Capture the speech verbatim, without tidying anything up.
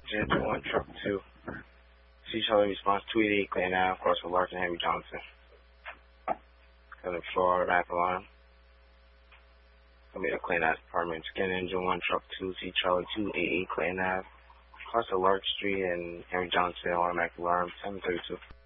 Ginger one, Truck two. C Charlie response two eighty-eight Clinton Avenue, across with Larkin Henry Johnson. Seven four, automatic alarm. Gonna be the Clinton Ave Department. Skin Engine one, Truck two, C Charlie two eighty-eight Clinton Avenue, across with Lark Street and Henry Johnson, automatic alarm, seven thirty-two.